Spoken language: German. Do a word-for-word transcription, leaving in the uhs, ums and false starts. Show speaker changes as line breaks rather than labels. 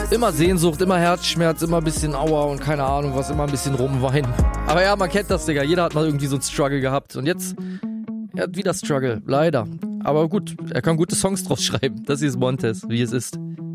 Immer Sehnsucht, immer Herzschmerz, immer ein bisschen Aua und keine Ahnung was, immer ein bisschen rumweinen. Aber ja, man kennt das, Digga. Jeder hat mal irgendwie so einen Struggle gehabt. Und jetzt, er hat wieder Struggle, leider. Aber gut, er kann gute Songs draus schreiben. Das hier ist Montez, wie es ist.